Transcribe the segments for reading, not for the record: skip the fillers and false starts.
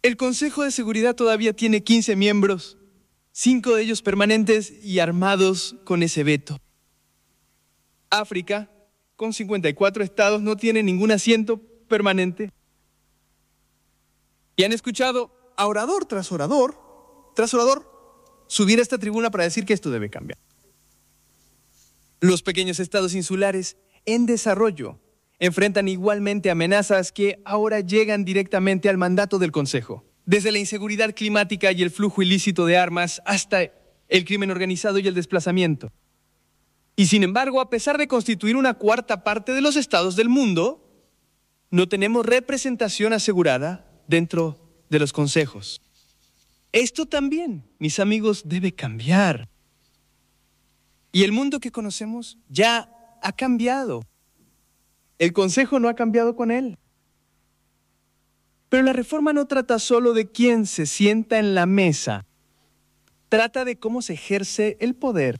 El Consejo de Seguridad todavía tiene 15 miembros, 5 de ellos permanentes y armados con ese veto. África, con 54 estados, no tiene ningún asiento permanente. Y han escuchado a orador tras orador, subir a esta tribuna para decir que esto debe cambiar. Los pequeños estados insulares en desarrollo enfrentan igualmente amenazas que ahora llegan directamente al mandato del Consejo. Desde la inseguridad climática y el flujo ilícito de armas hasta el crimen organizado y el desplazamiento. Y sin embargo, a pesar de constituir una cuarta parte de los estados del mundo, no tenemos representación asegurada dentro de los consejos. Esto también, mis amigos, debe cambiar. Y el mundo que conocemos ya ha cambiado. El Consejo no ha cambiado con él. Pero la reforma no trata solo de quién se sienta en la mesa. Trata de cómo se ejerce el poder.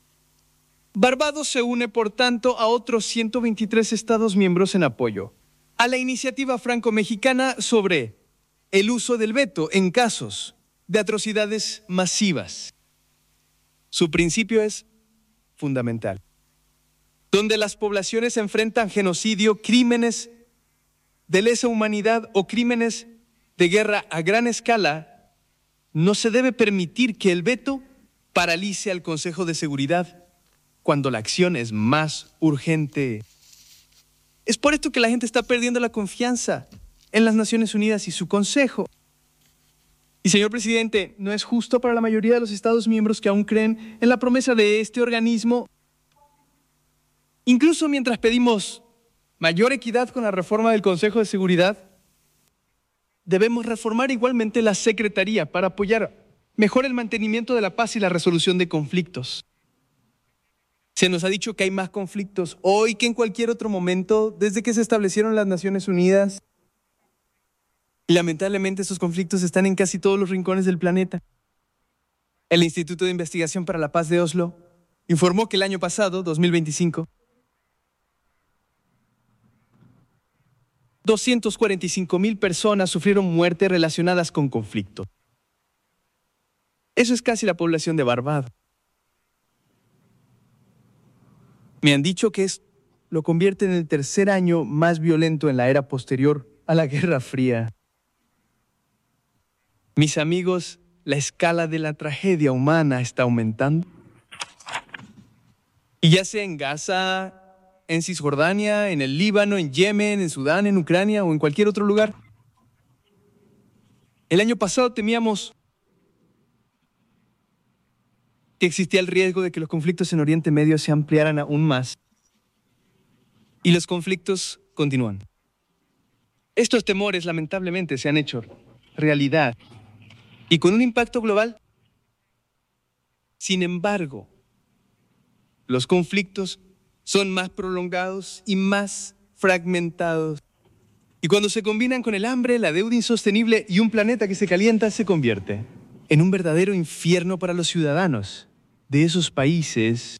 Barbados se une, por tanto, a otros 123 estados miembros en apoyo a la iniciativa franco-mexicana sobre el uso del veto en casos de atrocidades masivas. Su principio es fundamental. Donde las poblaciones enfrentan genocidio, crímenes de lesa humanidad o crímenes de guerra a gran escala, no se debe permitir que el veto paralice al Consejo de Seguridad cuando la acción es más urgente. Es por esto que la gente está perdiendo la confianza en las Naciones Unidas y su Consejo. Y señor presidente, ¿no es justo para la mayoría de los Estados miembros que aún creen en la promesa de este organismo? Incluso mientras pedimos mayor equidad con la reforma del Consejo de Seguridad, debemos reformar igualmente la Secretaría para apoyar mejor el mantenimiento de la paz y la resolución de conflictos. Se nos ha dicho que hay más conflictos hoy que en cualquier otro momento desde que se establecieron las Naciones Unidas. Y lamentablemente esos conflictos están en casi todos los rincones del planeta. El Instituto de Investigación para la Paz de Oslo informó que el año pasado, 2025, 245,000 personas sufrieron muerte relacionadas con conflictos. Eso es casi la población de Barbados. Me han dicho que lo convierte en el tercer año más violento en la era posterior a la Guerra Fría. Mis amigos, la escala de la tragedia humana está aumentando. Y ya sea en Gaza, en Cisjordania, en el Líbano, en Yemen, en Sudán, en Ucrania o en cualquier otro lugar. El año pasado temíamos que existía el riesgo de que los conflictos en Oriente Medio se ampliaran aún más. Y los conflictos continúan. Estos temores, lamentablemente, se han hecho realidad y con un impacto global. Sin embargo, los conflictos son más prolongados y más fragmentados. Y cuando se combinan con el hambre, la deuda insostenible y un planeta que se calienta, se convierte en un verdadero infierno para los ciudadanos de esos países.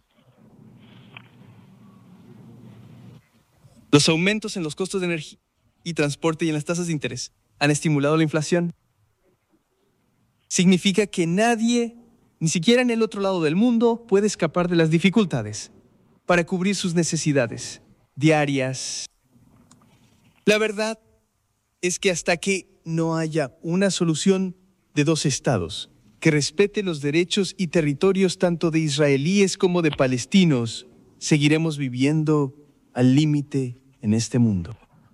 Los aumentos en los costos de energía y transporte y en las tasas de interés han estimulado la inflación. Significa que nadie, ni siquiera en el otro lado del mundo, puede escapar de las dificultades para cubrir sus necesidades diarias. La verdad es que hasta que no haya una solución de dos estados que respete los derechos y territorios tanto de israelíes como de palestinos, seguiremos viviendo al límite en este mundo.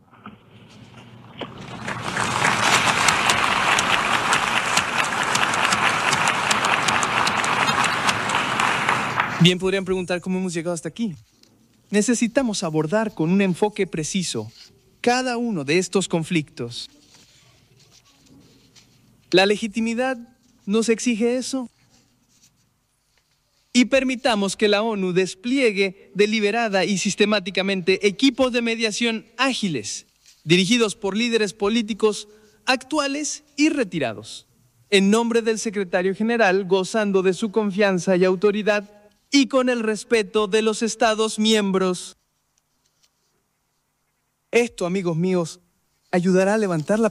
Bien, podrían preguntar cómo hemos llegado hasta aquí. Necesitamos abordar con un enfoque preciso cada uno de estos conflictos. La legitimidad nos exige eso. Y permitamos que la ONU despliegue deliberada y sistemáticamente equipos de mediación ágiles, dirigidos por líderes políticos actuales y retirados, en nombre del secretario general, gozando de su confianza y autoridad y con el respeto de los Estados miembros. Esto, amigos míos, ayudará a levantar la